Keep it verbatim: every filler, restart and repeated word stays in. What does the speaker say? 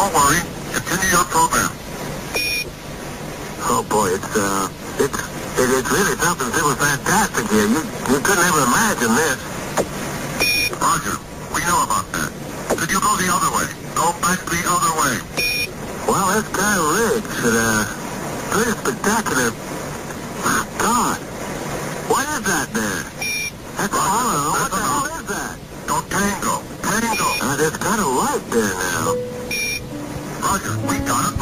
Don't worry. Continue your program. Oh boy, it's uh, it's it, it's really something super fantastic here. You you couldn't ever imagine this. Roger. We know about that. Could you go the other way? Go back the other way. Well, that's kind of rich. It, uh, pretty spectacular. My God, what is that there? That's Roger. all. What That's the hell enough. is that? Go tango. Tango. Uh, there's kind of light there now. Roger. We got it.